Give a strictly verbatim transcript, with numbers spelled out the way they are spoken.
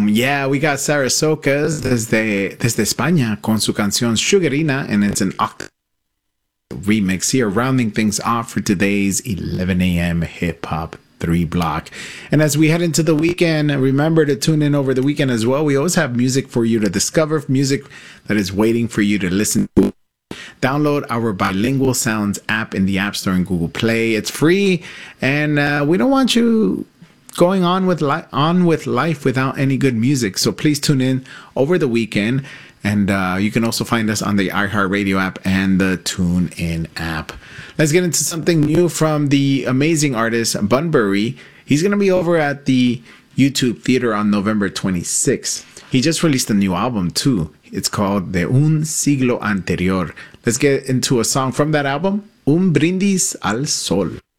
yeah, we got Sarah Socas desde, desde España con su canción Sugarina, and it's an octave remix here, rounding things off for today's eleven a.m. hip hop three block. And as we head into the weekend, remember to tune in over the weekend as well. We always have music for you to discover, music that is waiting for you to listen to. Download our Bilingual Sounds app in the App Store and Google Play. It's free, and uh, we don't want you going on with li- on with life without any good music. So please tune in over the weekend, and uh, you can also find us on the iHeartRadio app and the TuneIn app. Let's get into something new from the amazing artist Bunbury. He's going to be over at the YouTube Theater on November twenty-sixth. He just released a new album too. It's called De Un Siglo Anterior. Let's get into a song from that album, Un Brindis al Sol.